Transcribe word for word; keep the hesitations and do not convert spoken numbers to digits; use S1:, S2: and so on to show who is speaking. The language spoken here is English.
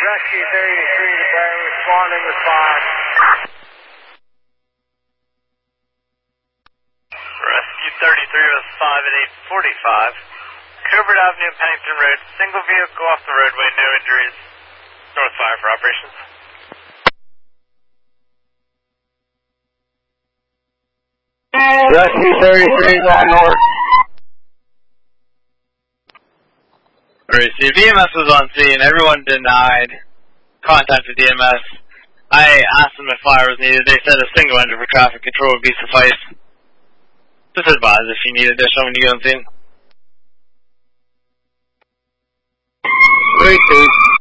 S1: Rescue thirty-three to Bear, responding with fire.
S2: Rescue thirty-three was five at eight forty-five. Covert Avenue and Pennington Road. Single vehicle off the roadway, no injuries. North Fire for operations.
S1: Rescue thirty-three is on north.
S3: Alright, so D M S was on scene. Everyone denied contact with D M S. I asked them if fire was needed. They said a single engine for traffic control would be suffice. Just advise if you need additional when you get on scene.
S1: Three two.